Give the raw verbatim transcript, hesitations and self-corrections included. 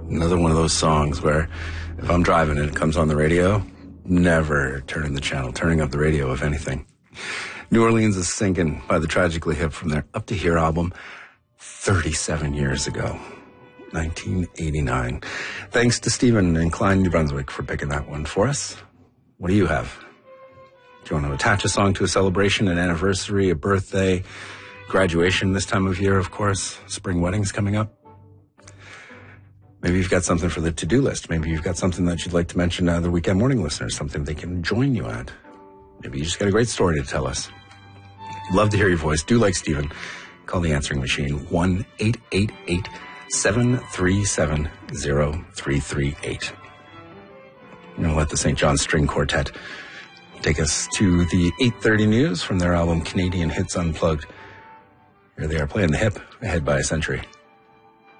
Another one of those songs where if I'm driving and it comes on the radio, never turning the channel, turning up the radio, if anything. New Orleans is Sinking by the Tragically Hip from their Up to Here album thirty-seven years ago, nineteen eighty-nine. Thanks to Stephen in Klein, New Brunswick for picking that one for us. What do you have? Do you want to attach a song to a celebration, an anniversary, a birthday, graduation this time of year, of course, spring weddings coming up? Maybe you've got something for the to-do list. Maybe you've got something that you'd like to mention to other Weekend Morning listeners, something they can join you at. Maybe you just got a great story to tell us. Love to hear your voice. Do like Stephen. Call the answering machine, one eight eight eight, seven three seven, zero three three eight. I'm going to let the Saint John String Quartet take us to the eight thirty news from their album Canadian Hits Unplugged. Here they are playing the hip, ahead by a century.